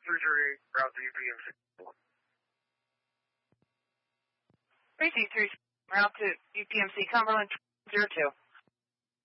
338, route to UPMC. 3C3, route to UPMC, Cumberland 02.